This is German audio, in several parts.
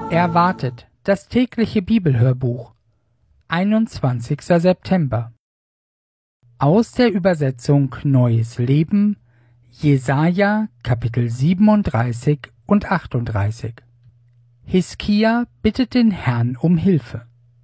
Erwartet, das tägliche Bibelhörbuch. 21. September. Aus der Übersetzung Neues Leben, Jesaja, Kapitel 37 und 38. Hiskia bittet den Herrn um Hilfe.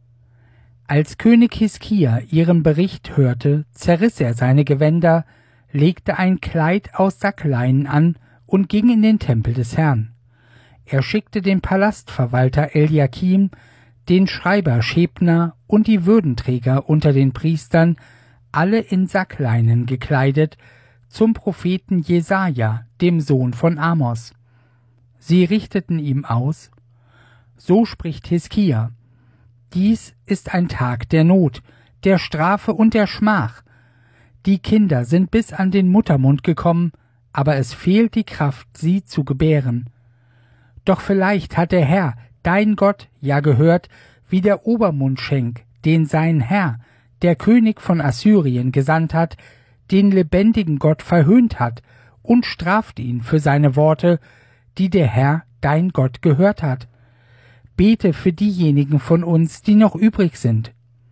Als König Hiskia ihren Bericht hörte, zerriss er seine Gewänder, legte ein Kleid aus Sackleinen an und ging in den Tempel des Herrn. Er schickte den Palastverwalter Eliakim, den Schreiber Schebna und die Würdenträger unter den Priestern, alle in Sackleinen gekleidet, zum Propheten Jesaja, dem Sohn von Amos. Sie richteten ihm aus: So spricht Hiskia: Dies ist ein Tag der Not, der Strafe und der Schmach. Die Kinder sind bis an den Muttermund gekommen, aber es fehlt die Kraft, sie zu gebären. Doch vielleicht hat der Herr, dein Gott, ja gehört, wie der Obermundschenk, den sein Herr, der König von Assyrien, gesandt hat, den lebendigen Gott verhöhnt hat und straft ihn für seine Worte, die der Herr, dein Gott, gehört hat. Bete für diejenigen von uns, die noch übrig sind.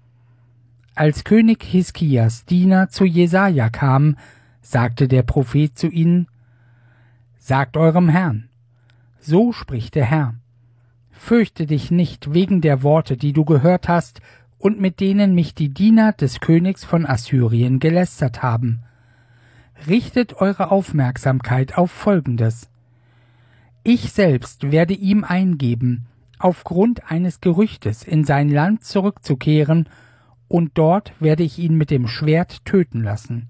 Als König Hiskias Diener zu Jesaja kamen, sagte der Prophet zu ihnen: Sagt eurem Herrn: So spricht der Herr: Fürchte dich nicht wegen der Worte, die du gehört hast und mit denen mich die Diener des Königs von Assyrien gelästert haben. Richtet eure Aufmerksamkeit auf Folgendes: Ich selbst werde ihm eingeben, aufgrund eines Gerüchtes in sein Land zurückzukehren, und dort werde ich ihn mit dem Schwert töten lassen.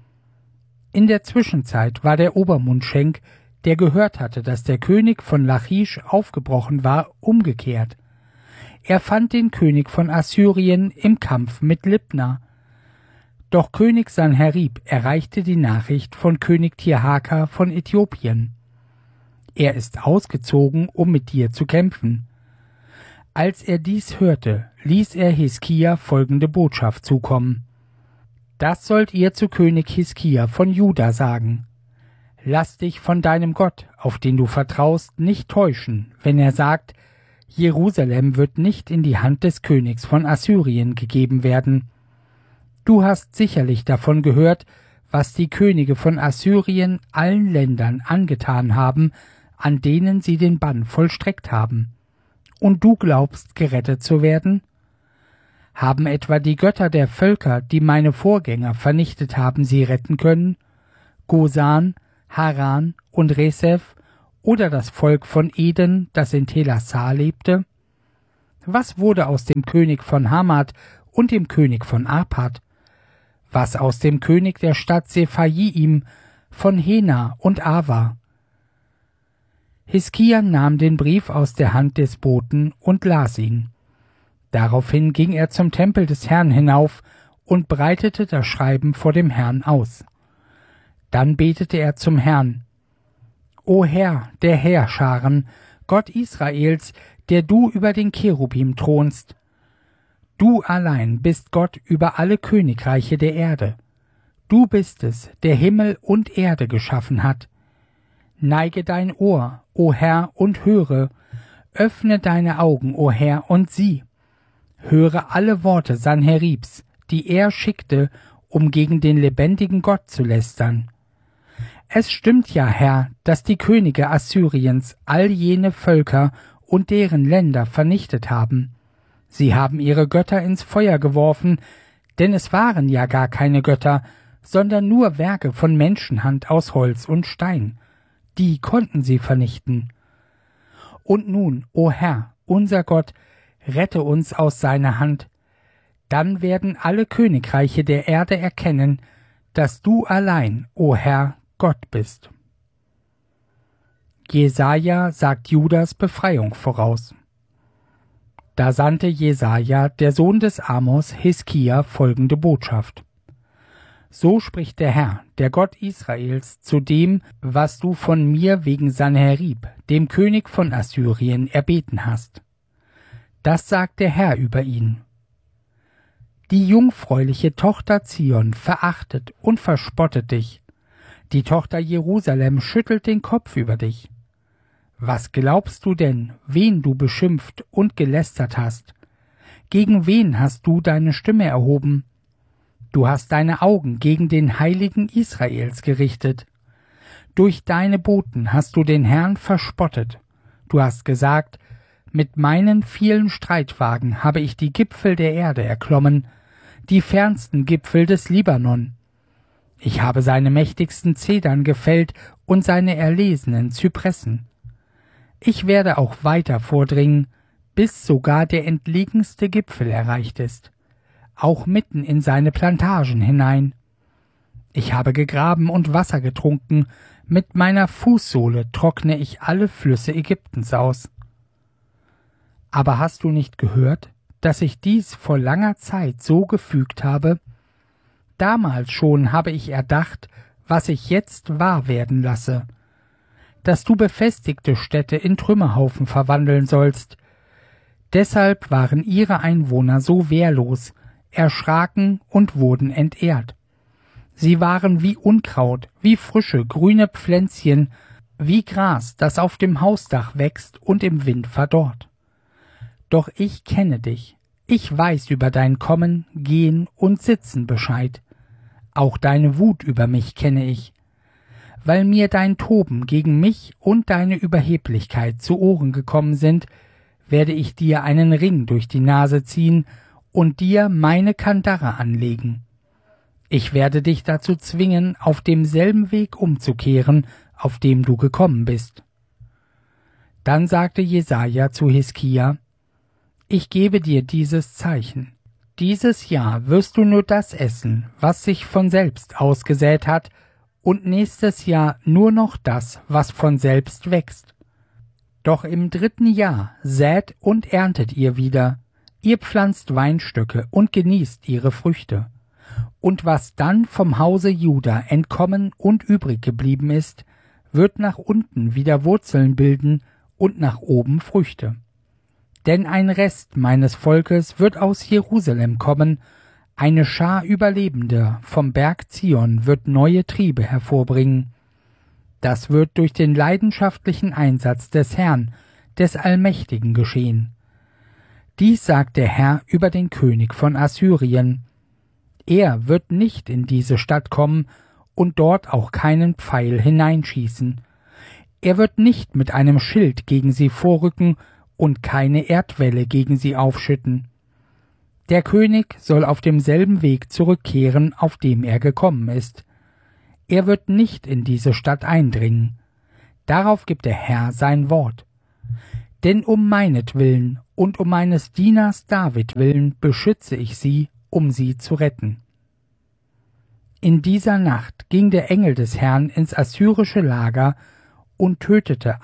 In der Zwischenzeit war der Obermundschenk, der gehört hatte, dass der König von Lachisch aufgebrochen war, umgekehrt. Er fand den König von Assyrien im Kampf mit Libna. Doch König Sanherib erreichte die Nachricht von König Tirhaka von Äthiopien: Er ist ausgezogen, um mit dir zu kämpfen. Als er dies hörte, ließ er Hiskia folgende Botschaft zukommen: Das sollt ihr zu König Hiskia von Juda sagen: Lass dich von deinem Gott, auf den du vertraust, nicht täuschen, wenn er sagt, Jerusalem wird nicht in die Hand des Königs von Assyrien gegeben werden. Du hast sicherlich davon gehört, was die Könige von Assyrien allen Ländern angetan haben, an denen sie den Bann vollstreckt haben. Und du glaubst, gerettet zu werden? Haben etwa die Götter der Völker, die meine Vorgänger vernichtet haben, sie retten können? Gosan, Haran und Resef oder das Volk von Eden, das in Telassar lebte? Was wurde aus dem König von Hamad und dem König von Arpad? Was aus dem König der Stadt Sephaim, von Hena und Ava? Hiskia nahm den Brief aus der Hand des Boten und las ihn. Daraufhin ging er zum Tempel des Herrn hinauf und breitete das Schreiben vor dem Herrn aus. Dann betete er zum Herrn: O Herr, der Heerscharen, Gott Israels, der du über den Cherubim thronst. Du allein bist Gott über alle Königreiche der Erde. Du bist es, der Himmel und Erde geschaffen hat. Neige dein Ohr, o Herr, und höre. Öffne deine Augen, o Herr, und sieh. Höre alle Worte Sanheribs, die er schickte, um gegen den lebendigen Gott zu lästern. Es stimmt ja, Herr, dass die Könige Assyriens all jene Völker und deren Länder vernichtet haben. Sie haben ihre Götter ins Feuer geworfen, denn es waren ja gar keine Götter, sondern nur Werke von Menschenhand aus Holz und Stein. Die konnten sie vernichten. Und nun, o Herr, unser Gott, rette uns aus seiner Hand. Dann werden alle Königreiche der Erde erkennen, dass du allein, o Herr, Gott bist. Jesaja sagt Judas Befreiung voraus. Da sandte Jesaja, der Sohn des Amos, Hiskia folgende Botschaft: So spricht der Herr, der Gott Israels, zu dem, was du von mir wegen Sanherib, dem König von Assyrien, erbeten hast. Das sagt der Herr über ihn: Die jungfräuliche Tochter Zion verachtet und verspottet dich. Die Tochter Jerusalem schüttelt den Kopf über dich. Was glaubst du denn, wen du beschimpft und gelästert hast? Gegen wen hast du deine Stimme erhoben? Du hast deine Augen gegen den Heiligen Israels gerichtet. Durch deine Boten hast du den Herrn verspottet. Du hast gesagt, mit meinen vielen Streitwagen habe ich die Gipfel der Erde erklommen, die fernsten Gipfel des Libanon. Ich habe seine mächtigsten Zedern gefällt und seine erlesenen Zypressen. Ich werde auch weiter vordringen, bis sogar der entlegenste Gipfel erreicht ist, auch mitten in seine Plantagen hinein. Ich habe gegraben und Wasser getrunken, mit meiner Fußsohle trockne ich alle Flüsse Ägyptens aus. Aber hast du nicht gehört, dass ich dies vor langer Zeit so gefügt habe? Damals schon habe ich erdacht, was ich jetzt wahr werden lasse, dass du befestigte Städte in Trümmerhaufen verwandeln sollst. Deshalb waren ihre Einwohner so wehrlos, erschraken und wurden entehrt. Sie waren wie Unkraut, wie frische, grüne Pflänzchen, wie Gras, das auf dem Hausdach wächst und im Wind verdorrt. Doch ich kenne dich, ich weiß über dein Kommen, Gehen und Sitzen Bescheid. Auch deine Wut über mich kenne ich. Weil mir dein Toben gegen mich und deine Überheblichkeit zu Ohren gekommen sind, werde ich dir einen Ring durch die Nase ziehen und dir meine Kandare anlegen. Ich werde dich dazu zwingen, auf demselben Weg umzukehren, auf dem du gekommen bist. Dann sagte Jesaja zu Hiskia: Ich gebe dir dieses Zeichen. Dieses Jahr wirst du nur das essen, was sich von selbst ausgesät hat, und nächstes Jahr nur noch das, was von selbst wächst. Doch im 3. Jahr sät und erntet ihr wieder, ihr pflanzt Weinstöcke und genießt ihre Früchte. Und was dann vom Hause Juda entkommen und übrig geblieben ist, wird nach unten wieder Wurzeln bilden und nach oben Früchte. Denn ein Rest meines Volkes wird aus Jerusalem kommen, eine Schar Überlebender vom Berg Zion wird neue Triebe hervorbringen. Das wird durch den leidenschaftlichen Einsatz des Herrn, des Allmächtigen geschehen. Dies sagt der Herr über den König von Assyrien. Er wird nicht in diese Stadt kommen und dort auch keinen Pfeil hineinschießen. Er wird nicht mit einem Schild gegen sie vorrücken und keine Erdwälle gegen sie aufschütten. Der König soll auf demselben Weg zurückkehren, auf dem er gekommen ist. Er wird nicht in diese Stadt eindringen. Darauf gibt der Herr sein Wort. Denn um meinetwillen und um meines Dieners David willen beschütze ich sie, um sie zu retten. In dieser Nacht ging der Engel des Herrn ins assyrische Lager und tötete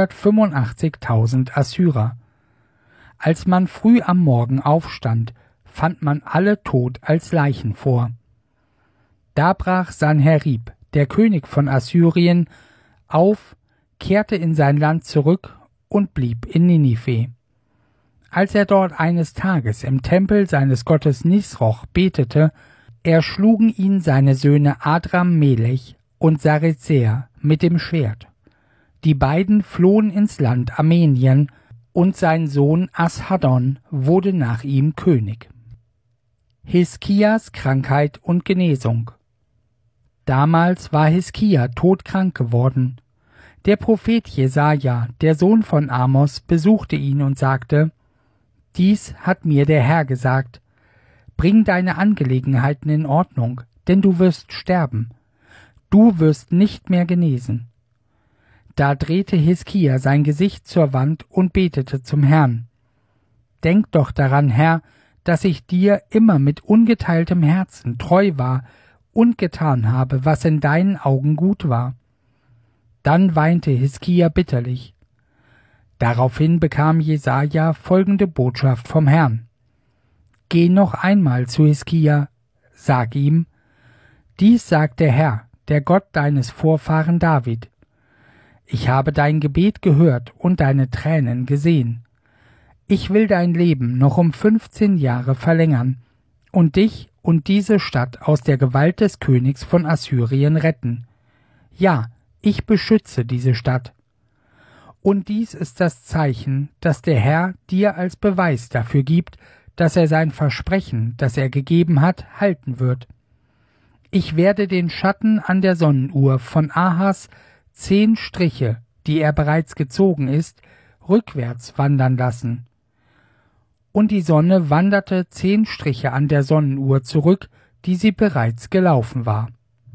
185.000 Assyrer. Als man früh am Morgen aufstand, fand man alle tot als Leichen vor. Da brach Sanherib, der König von Assyrien, auf, kehrte in sein Land zurück und blieb in Ninive. Als er dort eines Tages im Tempel seines Gottes Nisroch betete, erschlugen ihn seine Söhne Adram-Melech und Sarezer mit dem Schwert. Die beiden flohen ins Land Armenien, und sein Sohn Ashaddon wurde nach ihm König. Hiskias Krankheit und Genesung. Damals war Hiskia todkrank geworden. Der Prophet Jesaja, der Sohn von Amos, besuchte ihn und sagte: Dies hat mir der Herr gesagt: Bring deine Angelegenheiten in Ordnung, denn du wirst sterben. Du wirst nicht mehr genesen. Da drehte Hiskia sein Gesicht zur Wand und betete zum Herrn: Denk doch daran, Herr, dass ich dir immer mit ungeteiltem Herzen treu war und getan habe, was in deinen Augen gut war. Dann weinte Hiskia bitterlich. Daraufhin bekam Jesaja folgende Botschaft vom Herrn: Geh noch einmal zu Hiskia, sag ihm: Dies sagt der Herr, der Gott deines Vorfahren David: Ich habe dein Gebet gehört und deine Tränen gesehen. Ich will dein Leben noch um 15 Jahre verlängern und dich und diese Stadt aus der Gewalt des Königs von Assyrien retten. Ja, ich beschütze diese Stadt. Und dies ist das Zeichen, das der Herr dir als Beweis dafür gibt, dass er sein Versprechen, das er gegeben hat, halten wird. Ich werde den Schatten an der Sonnenuhr von Ahas 10 Striche, die er bereits gezogen ist, rückwärts wandern lassen. Und die Sonne wanderte 10 Striche an der Sonnenuhr zurück, die sie bereits gelaufen war.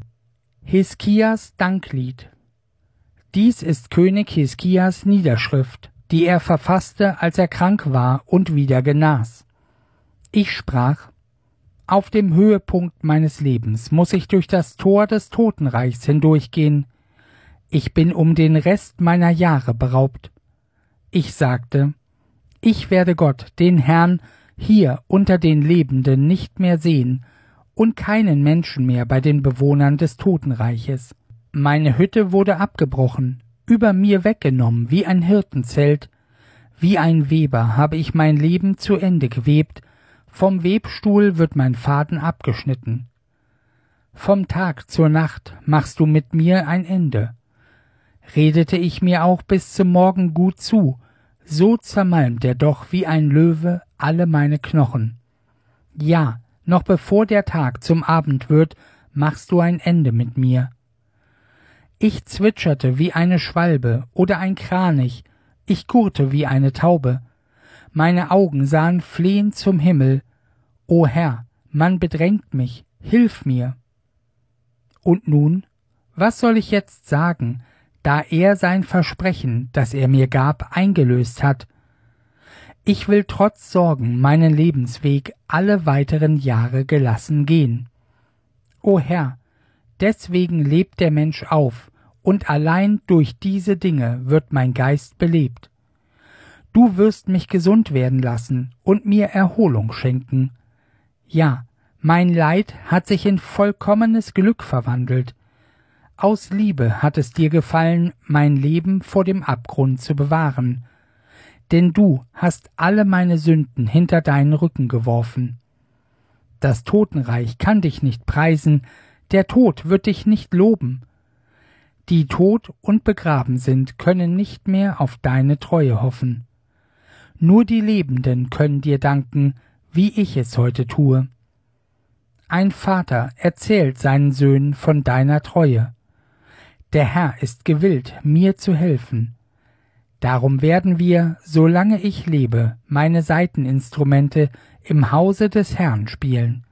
Hiskias Danklied. Dies ist König Hiskias Niederschrift, die er verfasste, als er krank war und wieder genas. Ich sprach: Auf dem Höhepunkt meines Lebens muss ich durch das Tor des Totenreichs hindurchgehen. Ich bin um den Rest meiner Jahre beraubt. Ich sagte: Ich werde Gott, den Herrn, hier unter den Lebenden nicht mehr sehen und keinen Menschen mehr bei den Bewohnern des Totenreiches. Meine Hütte wurde abgebrochen, über mir weggenommen wie ein Hirtenzelt. Wie ein Weber habe ich mein Leben zu Ende gewebt, vom Webstuhl wird mein Faden abgeschnitten. Vom Tag zur Nacht machst du mit mir ein Ende. Redete ich mir auch bis zum Morgen gut zu, so zermalmt er doch wie ein Löwe alle meine Knochen. Ja, noch bevor der Tag zum Abend wird, machst du ein Ende mit mir. Ich zwitscherte wie eine Schwalbe oder ein Kranich, ich gurrte wie eine Taube. Meine Augen sahen flehend zum Himmel. O Herr, man bedrängt mich, hilf mir. Und nun, was soll ich jetzt sagen, da er sein Versprechen, das er mir gab, eingelöst hat? Ich will trotz Sorgen meinen Lebensweg alle weiteren Jahre gelassen gehen. O Herr, deswegen lebt der Mensch auf, und allein durch diese Dinge wird mein Geist belebt. Du wirst mich gesund werden lassen und mir Erholung schenken. Ja, mein Leid hat sich in vollkommenes Glück verwandelt. Aus Liebe hat es dir gefallen, mein Leben vor dem Abgrund zu bewahren. Denn du hast alle meine Sünden hinter deinen Rücken geworfen. Das Totenreich kann dich nicht preisen, der Tod wird dich nicht loben. Die tot und begraben sind, können nicht mehr auf deine Treue hoffen. Nur die Lebenden können dir danken, wie ich es heute tue. Ein Vater erzählt seinen Söhnen von deiner Treue. Der Herr ist gewillt, mir zu helfen. Darum werden wir, solange ich lebe, meine Saiteninstrumente im Hause des Herrn spielen.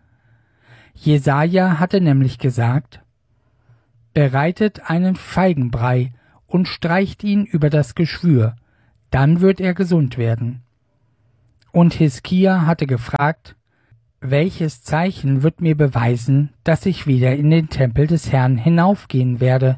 Jesaja hatte nämlich gesagt: Bereitet einen Feigenbrei und streicht ihn über das Geschwür, dann wird er gesund werden. Und Hiskia hatte gefragt: Welches Zeichen wird mir beweisen, dass ich wieder in den Tempel des Herrn hinaufgehen werde?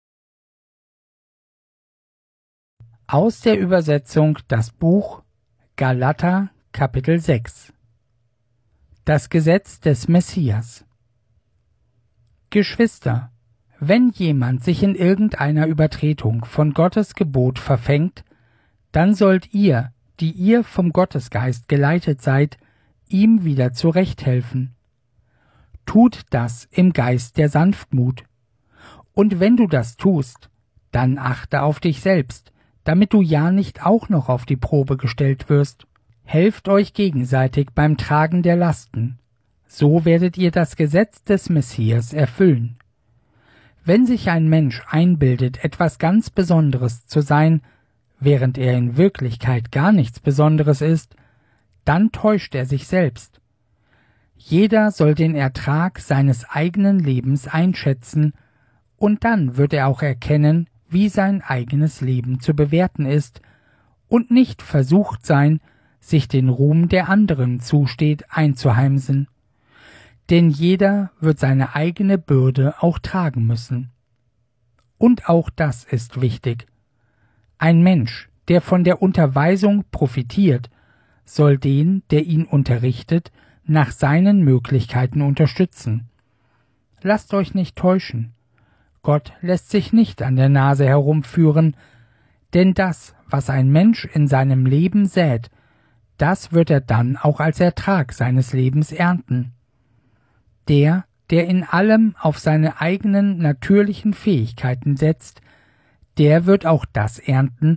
Aus der Übersetzung das Buch Galater Kapitel 6. Das Gesetz des Messias. Geschwister, wenn jemand sich in irgendeiner Übertretung von Gottes Gebot verfängt, dann sollt ihr, die ihr vom Gottesgeist geleitet seid, ihm wieder zurechthelfen. Tut das im Geist der Sanftmut. Und wenn du das tust, dann achte auf dich selbst, damit du ja nicht auch noch auf die Probe gestellt wirst. Helft euch gegenseitig beim Tragen der Lasten. So werdet ihr das Gesetz des Messias erfüllen. Wenn sich ein Mensch einbildet, etwas ganz Besonderes zu sein, während er in Wirklichkeit gar nichts Besonderes ist, dann täuscht er sich selbst. Jeder soll den Ertrag seines eigenen Lebens einschätzen, und dann wird er auch erkennen, wie sein eigenes Leben zu bewerten ist, und nicht versucht sein, sich den Ruhm, der anderen zusteht, einzuheimsen. Denn jeder wird seine eigene Bürde auch tragen müssen. Und auch das ist wichtig. Ein Mensch, der von der Unterweisung profitiert, soll den, der ihn unterrichtet, nach seinen Möglichkeiten unterstützen. Lasst euch nicht täuschen. Gott lässt sich nicht an der Nase herumführen, denn das, was ein Mensch in seinem Leben sät, das wird er dann auch als Ertrag seines Lebens ernten. Der in allem auf seine eigenen natürlichen Fähigkeiten setzt, der wird auch das ernten,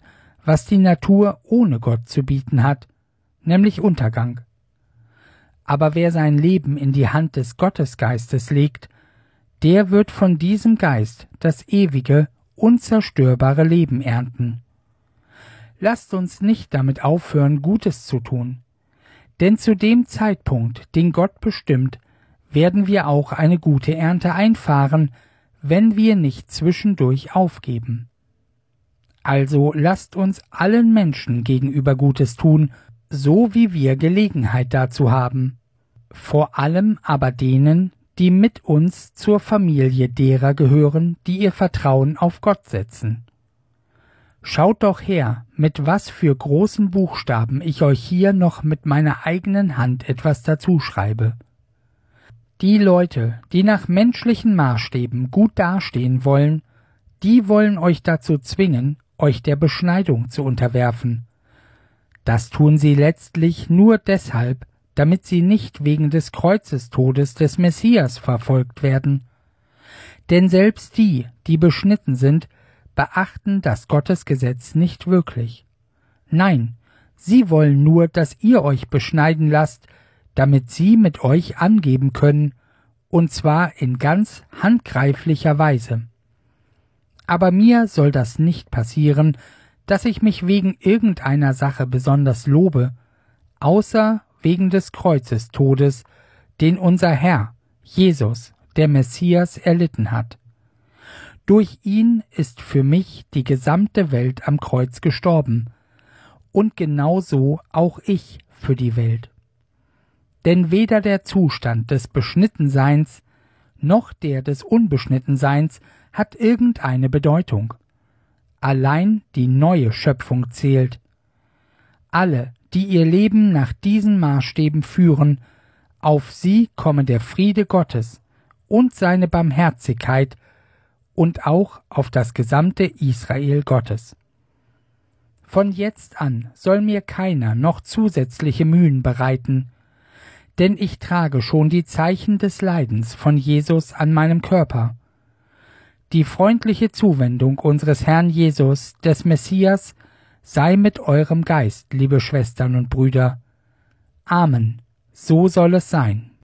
was die Natur ohne Gott zu bieten hat, nämlich Untergang. Aber wer sein Leben in die Hand des Gottesgeistes legt, der wird von diesem Geist das ewige, unzerstörbare Leben ernten. Lasst uns nicht damit aufhören, Gutes zu tun, denn zu dem Zeitpunkt, den Gott bestimmt, werden wir auch eine gute Ernte einfahren, wenn wir nicht zwischendurch aufgeben. Also lasst uns allen Menschen gegenüber Gutes tun, so wie wir Gelegenheit dazu haben, vor allem aber denen, die mit uns zur Familie derer gehören, die ihr Vertrauen auf Gott setzen. Schaut doch her, mit was für großen Buchstaben ich euch hier noch mit meiner eigenen Hand etwas dazu schreibe. Die Leute, die nach menschlichen Maßstäben gut dastehen wollen, die wollen euch dazu zwingen, euch der Beschneidung zu unterwerfen. Das tun sie letztlich nur deshalb, damit sie nicht wegen des Kreuzestodes des Messias verfolgt werden. Denn selbst die, die beschnitten sind, beachten das Gottesgesetz nicht wirklich. Nein, sie wollen nur, dass ihr euch beschneiden lasst, damit sie mit euch angeben können, und zwar in ganz handgreiflicher Weise. Aber mir soll das nicht passieren, dass ich mich wegen irgendeiner Sache besonders lobe, außer wegen des Kreuzestodes, den unser Herr, Jesus, der Messias, erlitten hat. Durch ihn ist für mich die gesamte Welt am Kreuz gestorben, und genauso auch ich für die Welt. Denn weder der Zustand des Beschnittenseins noch der des Unbeschnittenseins hat irgendeine Bedeutung. Allein die neue Schöpfung zählt. Alle, die ihr Leben nach diesen Maßstäben führen, auf sie komme der Friede Gottes und seine Barmherzigkeit und auch auf das gesamte Israel Gottes. Von jetzt an soll mir keiner noch zusätzliche Mühen bereiten, denn ich trage schon die Zeichen des Leidens von Jesus an meinem Körper. Die freundliche Zuwendung unseres Herrn Jesus, des Messias, sei mit eurem Geist, liebe Schwestern und Brüder. Amen. So soll es sein.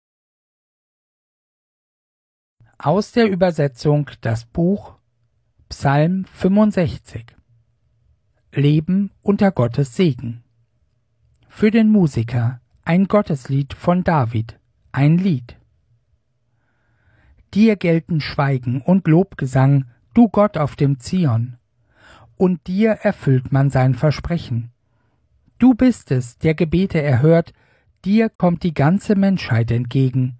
Aus der Übersetzung das Buch Psalm 65. Leben unter Gottes Segen. Für den Musiker ein Gotteslied von David, ein Lied. Dir gelten Schweigen und Lobgesang, du Gott auf dem Zion, und dir erfüllt man sein Versprechen. Du bist es, der Gebete erhört, dir kommt die ganze Menschheit entgegen.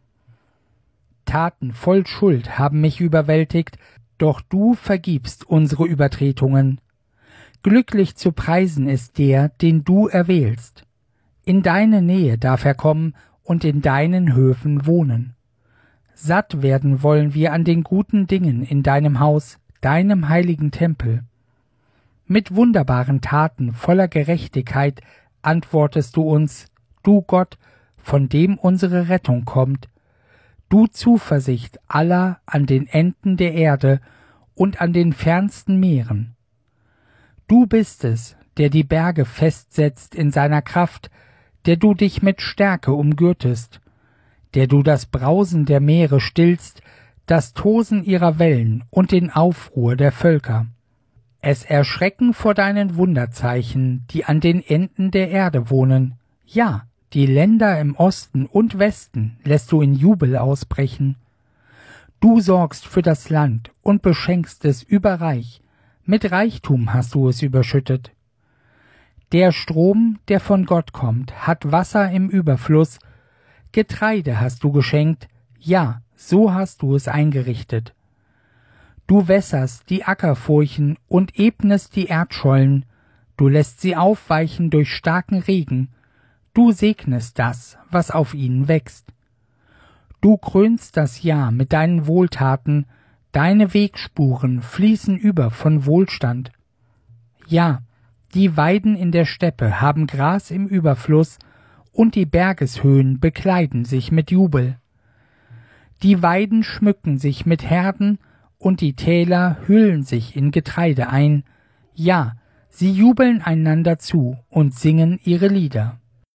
Taten voll Schuld haben mich überwältigt, doch du vergibst unsere Übertretungen. Glücklich zu preisen ist der, den du erwählst. In deine Nähe darf er kommen und in deinen Höfen wohnen. Satt werden wollen wir an den guten Dingen in deinem Haus, deinem heiligen Tempel. Mit wunderbaren Taten voller Gerechtigkeit antwortest du uns, du Gott, von dem unsere Rettung kommt, du Zuversicht aller an den Enden der Erde und an den fernsten Meeren. Du bist es, der die Berge festsetzt in seiner Kraft, der du dich mit Stärke umgürtest, der du das Brausen der Meere stillst, das Tosen ihrer Wellen und den Aufruhr der Völker. Es erschrecken vor deinen Wunderzeichen, die an den Enden der Erde wohnen. Ja, die Länder im Osten und Westen lässt du in Jubel ausbrechen. Du sorgst für das Land und beschenkst es überreich. Mit Reichtum hast du es überschüttet. Der Strom, der von Gott kommt, hat Wasser im Überfluss. Getreide hast du geschenkt, ja, so hast du es eingerichtet. Du wässerst die Ackerfurchen und ebnest die Erdschollen, du lässt sie aufweichen durch starken Regen, du segnest das, was auf ihnen wächst. Du krönst das Jahr mit deinen Wohltaten, deine Wegspuren fließen über von Wohlstand. Ja, die Weiden in der Steppe haben Gras im Überfluss, und die Bergeshöhen bekleiden sich mit Jubel. Die Weiden schmücken sich mit Herden, und die Täler hüllen sich in Getreide ein. Ja, Sie jubeln einander zu und singen ihre Lieder.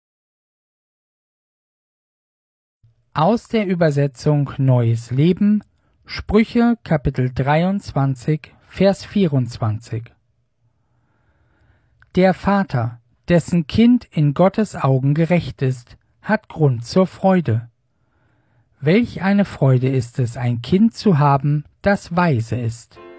Aus der Übersetzung Neues Leben, Sprüche Kapitel 23, Vers 24. Der Vater, dessen Kind in Gottes Augen gerecht ist, hat Grund zur Freude. Welch eine Freude ist es, ein Kind zu haben, das weise ist.